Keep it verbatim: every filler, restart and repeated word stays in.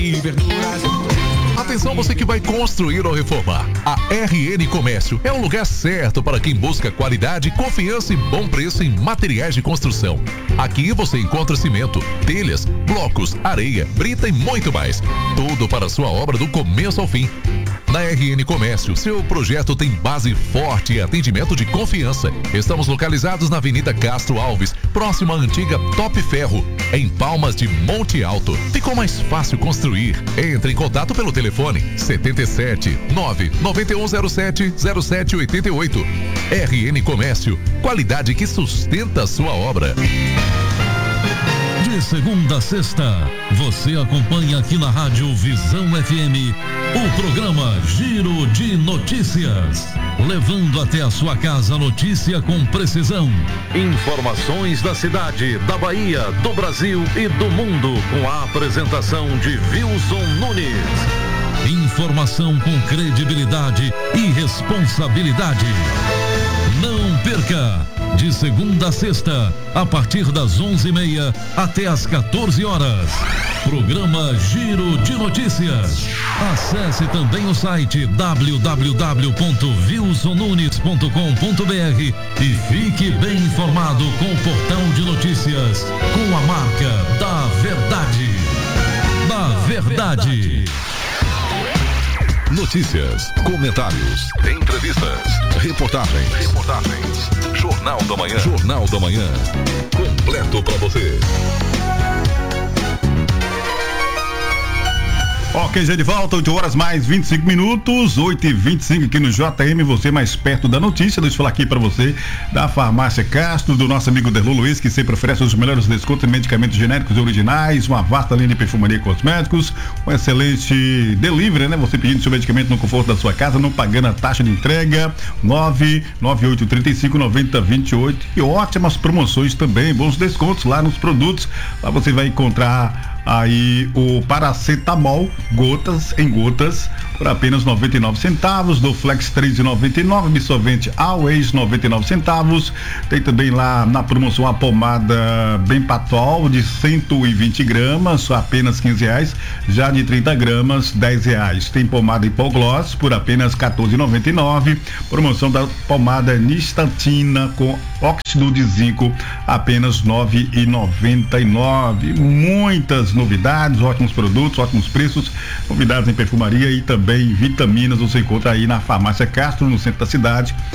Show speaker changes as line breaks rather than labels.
e verduras.
Atenção, você que vai construir ou reformar. A R N Comércio é o lugar certo para quem busca qualidade, confiança e bom preço em materiais de construção. Aqui você encontra cimento, telhas, blocos, areia, brita e muito mais. Tudo para a sua obra do começo ao fim. Na R N Comércio, seu projeto tem base forte e atendimento de confiança. Estamos localizados na Avenida Castro Alves, próximo à antiga Top Ferro, em Palmas de Monte Alto. Ficou mais fácil construir. Entre em contato pelo telefone setenta e sete, nove nove um zero sete, zero sete oito oito. R N Comércio, qualidade que sustenta a sua obra.
De segunda a sexta, você acompanha aqui na Rádio Visão F M o programa Giro de Notícias, levando até a sua casa a notícia com precisão. Informações da cidade, da Bahia, do Brasil e do mundo, com a apresentação de Wilson Nunes. Informação com credibilidade e responsabilidade. Não perca! De segunda a sexta, a partir das onze e meia até às quatorze horas. Programa Giro de Notícias. Acesse também o site w w w ponto wilson nunes ponto com ponto b r e fique bem informado com o portal de notícias com a marca da verdade. Da verdade.
Notícias, comentários, entrevistas, reportagens, reportagens. Jornal da Manhã. Jornal da Manhã. Completo para você.
Ok, já de volta, oito horas mais vinte e cinco minutos, oito e vinte e cinco aqui no J M, você mais perto da notícia. Deixa eu falar aqui para você da Farmácia Castro, do nosso amigo Derlu Luiz, que sempre oferece os melhores descontos em medicamentos genéricos e originais, uma vasta linha de perfumaria e cosméticos, um excelente delivery, né? Você pedindo seu medicamento no conforto da sua casa, não pagando a taxa de entrega, nove nove oito três cinco nove zero dois oito, e ótimas promoções também, bons descontos lá nos produtos. Lá você vai encontrar aí o paracetamol gotas em gotas por apenas noventa e nove centavos, do Flex três e noventa e nove, absorvente Always noventa e nove centavos. Tem também lá na promoção a pomada Bempatol de cento e vinte gramas, apenas quinze reais, já de trinta gramas, dez reais. Tem pomada Hipogloss por apenas quatorze e noventa e nove. Promoção da pomada Nistatina com óxido de zinco, apenas nove e noventa e nove. Muitas novidades, ótimos produtos, ótimos preços, novidades em perfumaria e também vitaminas você encontra aí na Farmácia Castro, no centro da cidade.